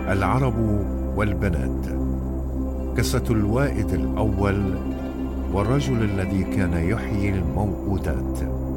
العرب والبنات. قصة الوائد الأول والرجل الذي كان يحيي الموءودات.